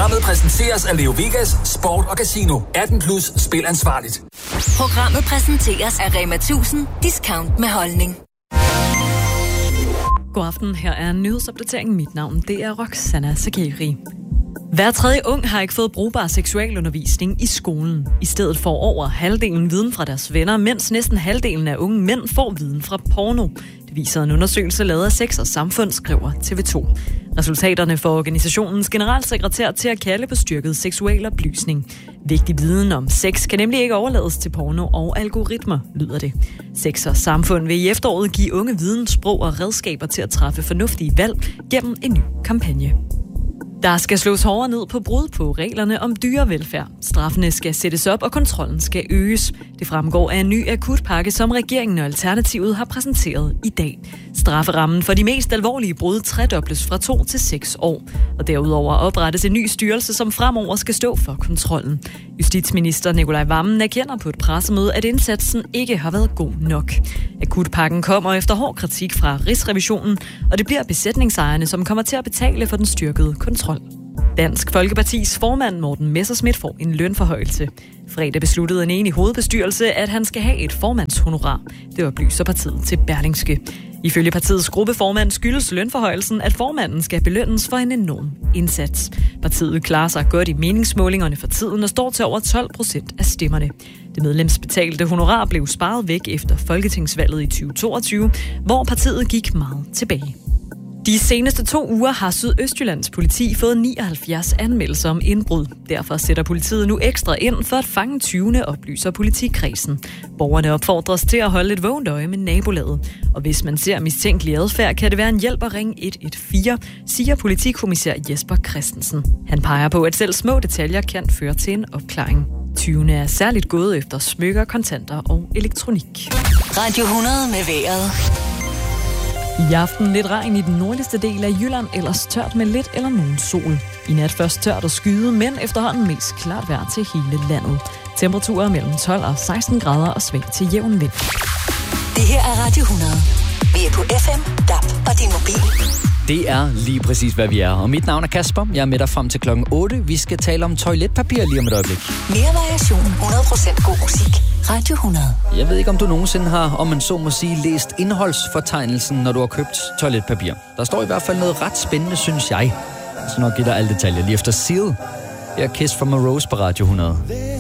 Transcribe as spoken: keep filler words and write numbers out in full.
Programmet præsenteres af Leo Vegas, Sport og Casino. atten plus, spil ansvarligt. Programmet præsenteres af Rema tusind, discount med holdning. God aften, her er en nyhedsopdatering. Mit navn, det er Roxana Sagiri. Hver tredje ung har ikke fået brugbar seksualundervisning i skolen. I stedet får over halvdelen viden fra deres venner, mens næsten halvdelen af unge mænd får viden fra porno. Det viser en undersøgelse lavet af Sex og Samfund, skriver T V to. Resultaterne får organisationens generalsekretær til at kalde på styrket seksualoplysning. Vigtig viden om sex kan nemlig ikke overlades til porno og algoritmer, lyder det. Sex og Samfund vil i efteråret give unge viden, sprog og redskaber til at træffe fornuftige valg gennem en ny kampagne. Der skal slås hårdere ned på brud på reglerne om dyrevelfærd. Straffene skal sættes op, og kontrollen skal øges. Det fremgår af en ny akutpakke, som regeringen og Alternativet har præsenteret i dag. Strafferammen for de mest alvorlige brud tredobles fra to til seks år. Og derudover oprettes en ny styrelse, som fremover skal stå for kontrollen. Justitsminister Nicolai Wammen erkender på et pressemøde, at indsatsen ikke har været god nok. Akutpakken kommer efter hård kritik fra Rigsrevisionen, og det bliver besætningsejerne, som kommer til at betale for den styrkede kontrol. Dansk Folkepartis formand Morten Messerschmidt får en lønforhøjelse. Fredag besluttede en enig hovedbestyrelse, at han skal have et formandshonorar. Det oplyser partiet til Berlingske. Ifølge partiets gruppeformand skyldes lønforhøjelsen, at formanden skal belønnes for en enorm indsats. Partiet klarer sig godt i meningsmålingerne for tiden og står til over tolv procent af stemmerne. Det medlemsbetalte honorar blev sparet væk efter folketingsvalget i tyve toogtyve, hvor partiet gik meget tilbage. De seneste to uger har Sydøstjyllands politi fået nioghalvfjerds anmeldelser om indbrud. Derfor sætter politiet nu ekstra ind for at fange tyvene, oplyser politikredsen. Borgerne opfordres til at holde et vågent øje med nabolaget. Og hvis man ser mistænkelig adfærd, kan det være en hjælp at ringe et et fire, siger politikommissær Jesper Christensen. Han peger på, at selv små detaljer kan føre til en opklaring. Tyvene er særligt gået efter smykker, kontanter og elektronik. Radio hundrede med vejret. I aften lidt regn i den nordligste del af Jylland, ellers tørt med lidt eller nogen sol. I nat først tørt og skyde, men efterhånden mest klart vejr til hele landet. Temperaturer mellem tolv og seksten grader og svag til jævn vind. Det her er Radio hundrede. Vi er på F M, D A B og din mobil. Det er lige præcis, hvad vi er. Og mit navn er Kasper. Jeg er med dig frem til klokken otte. Vi skal tale om toiletpapir lige om et øjeblik. Mere variation, hundrede procent god musik. Radio hundrede. Jeg ved ikke, om du nogensinde har, om man så må sige, læst indholdsfortegnelsen, når du har købt toiletpapir. Der står i hvert fald noget ret spændende, synes jeg. Så nok giver dig alle detaljer lige efter Seal. Jeg er Kiss from a Rose på Radio hundrede.